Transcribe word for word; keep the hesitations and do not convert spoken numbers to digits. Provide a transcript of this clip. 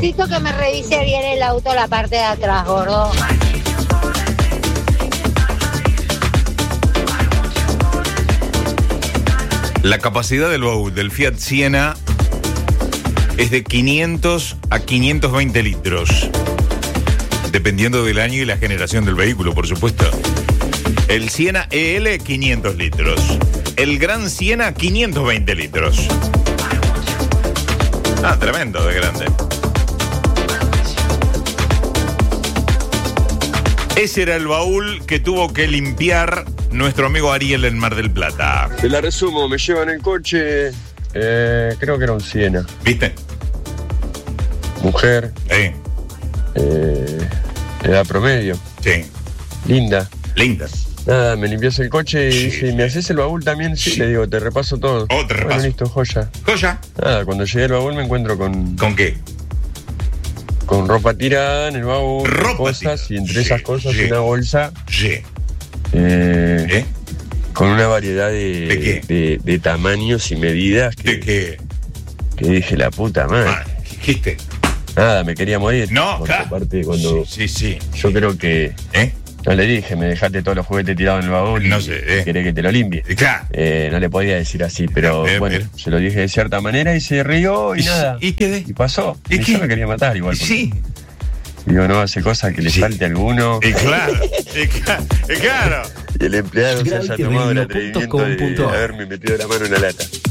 necesito que me revise bien el auto, la parte de atrás, gordo. La capacidad del baúl del Fiat Siena es de quinientos a quinientos veinte litros, dependiendo del año y la generación del vehículo, por supuesto. El Siena E L, quinientos litros. El Gran Siena, quinientos veinte litros. Ah, tremendo de grande. Ese era el baúl que tuvo que limpiar nuestro amigo Ariel en Mar del Plata. Te la resumo, me llevan el coche, eh, creo que era un Siena. ¿Viste? Mujer. Sí. Eh, edad promedio. Sí. Linda. Linda. Nada, me limpias el coche y Sí. dije, ¿me haces el baúl también? Sí, Sí. le digo, te repaso todo. Oh, te repaso. Bueno, listo, joya. ¿Joya? Nada, cuando llegué al baúl me encuentro con, ¿Con qué? con ropa tirada en el baúl, Ropa cosas, tirada. y entre Sí, esas cosas sí. una bolsa Sí. eh, ¿Eh? con una variedad de, ¿De qué? de, de tamaños y medidas ¿De que, qué? que dije, la puta madre. Ah, dijiste. Nada, me quería morir. No, Porque claro. aparte cuando Sí, sí, sí. yo creo que ¿Eh? no le dije, me dejaste todos los juguetes tirados en el baúl No y sé, eh. querés que te lo limpie. Claro. Eh, no le podía decir así, pero Bien, bueno, bien. se lo dije de cierta manera y se rió y, ¿Y, nada. ¿Y qué? Y pasó. ¿Y Y, qué? yo me quería matar igual. porque, Sí. digo, no hace cosas que le Sí. falte a alguno. Y claro. Y claro. Y claro. Y el empleado se haya tomado el Gravity atrevimiento de punto com punto ar. haberme metido la mano en la lata.